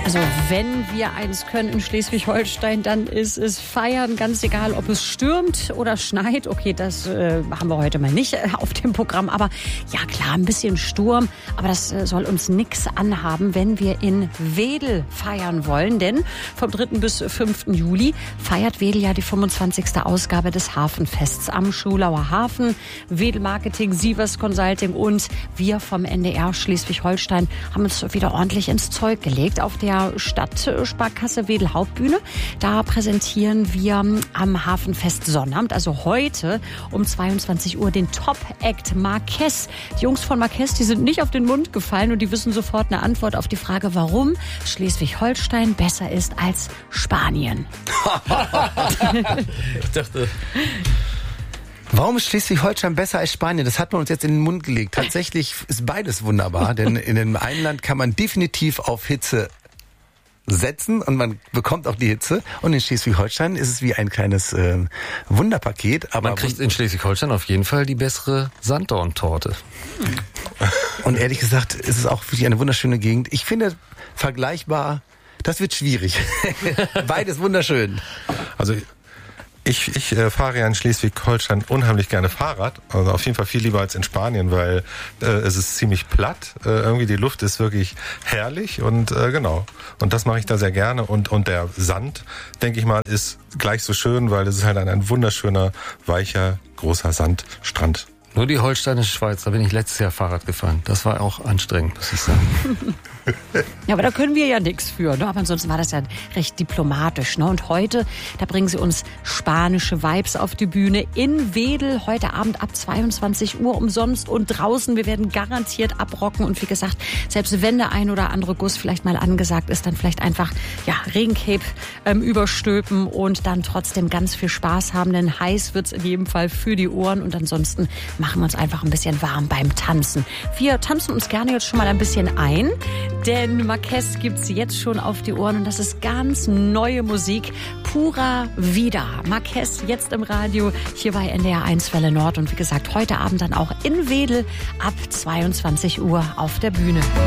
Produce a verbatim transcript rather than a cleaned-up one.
Also wenn wir eins können in Schleswig-Holstein, dann ist es feiern, ganz egal, ob es stürmt oder schneit. Okay, das äh, haben wir heute mal nicht äh, auf dem Programm, aber ja klar, ein bisschen Sturm, aber das äh, soll uns nichts anhaben, wenn wir in Wedel feiern wollen, denn vom dritten bis fünften Juli feiert Wedel ja die fünfundzwanzigste Ausgabe des Hafenfests am Schulauer Hafen. Wedel Marketing, Sievers Consulting und wir vom N D R Schleswig-Holstein haben uns wieder ordentlich ins Zeug gelegt. Auf der Stadtsparkasse Wedel Hauptbühne, da präsentieren wir am Hafenfest Sonnabend, also heute um zweiundzwanzig Uhr, den Top-Act Marquez. Die Jungs von Marquez, die sind nicht auf den Mund gefallen und die wissen sofort eine Antwort auf die Frage, warum Schleswig-Holstein besser ist als Spanien. Ich dachte... Warum ist Schleswig-Holstein besser als Spanien? Das hat man uns jetzt in den Mund gelegt. Tatsächlich ist beides wunderbar, denn in dem einen Land kann man definitiv auf Hitze setzen und man bekommt auch die Hitze. Und in Schleswig-Holstein ist es wie ein kleines äh, Wunderpaket. Aber man kriegt in Schleswig-Holstein auf jeden Fall die bessere Sanddorntorte. Und ehrlich gesagt ist es auch wirklich eine wunderschöne Gegend. Ich finde, vergleichbar, das wird schwierig. Beides wunderschön. Also Ich, ich äh, fahre ja in Schleswig-Holstein unheimlich gerne Fahrrad. Also auf jeden Fall viel lieber als in Spanien, weil äh, es ist ziemlich platt. Äh, irgendwie die Luft ist wirklich herrlich und äh, genau. Und das mache ich da sehr gerne. Und, und der Sand, denke ich mal, ist gleich so schön, weil es ist halt ein, ein wunderschöner, weicher, großer Sandstrand. Nur die holsteinische Schweiz, da bin ich letztes Jahr Fahrrad gefahren. Das war auch anstrengend, muss ich sagen. Ja, aber da können wir ja nichts für. Ne? Aber ansonsten war das ja recht diplomatisch. Ne? Und heute, da bringen sie uns spanische Vibes auf die Bühne in Wedel. Heute Abend ab zweiundzwanzig Uhr umsonst und draußen. Wir werden garantiert abrocken. Und wie gesagt, selbst wenn der ein oder andere Guss vielleicht mal angesagt ist, dann vielleicht einfach ja Regencape ähm, überstülpen und dann trotzdem ganz viel Spaß haben. Denn heiß wird's in jedem Fall für die Ohren. Und ansonsten machen wir uns einfach ein bisschen warm beim Tanzen. Wir tanzen uns gerne jetzt schon mal ein bisschen ein. Denn Marquez gibt's jetzt schon auf die Ohren und das ist ganz neue Musik. Pura Vida. Marquez jetzt im Radio, hier bei N D R eins Welle Nord. Und wie gesagt, heute Abend dann auch in Wedel ab zweiundzwanzig Uhr auf der Bühne.